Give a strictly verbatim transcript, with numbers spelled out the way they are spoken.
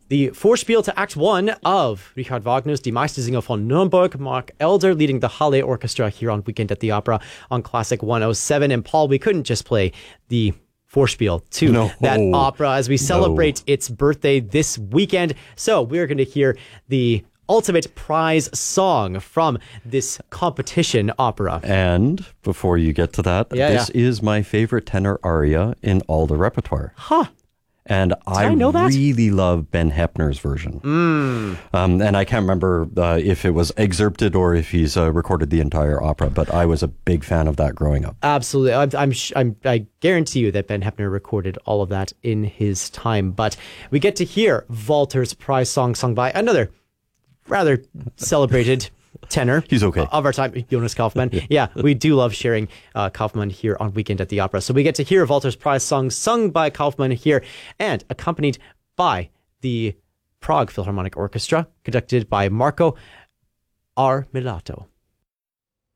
The Vorspiel to Act One of Richard Wagner's Die Meistersinger von Nürnberg. Mark Elder leading the Halle Orchestra here on Weekend at the Opera on Classic one oh seven. And Paul, we couldn't just play the Vorspiel to no, that opera as we celebrate no. its birthday this weekend. So we're going to hear the ultimate prize song from this competition opera. And before you get to that, yeah, this yeah. is my favorite tenor aria in all the repertoire. Huh. And I, I know that? really love Ben Heppner's version. Mm. Um, and I can't remember uh, if it was excerpted or if he's uh, recorded the entire opera, but I was a big fan of that growing up. Absolutely. I'm, I'm, I'm, I guarantee you that Ben Heppner recorded all of that in his time. But we get to hear Walter's prize song sung by another rather celebrated tenor. He's okay. Of our time, Jonas Kaufmann. Yeah, we do love sharing uh, Kaufmann here on Weekend at the Opera. So we get to hear Walter's prize song sung by Kaufmann here and accompanied by the Prague Philharmonic Orchestra, conducted by Marco Armilato.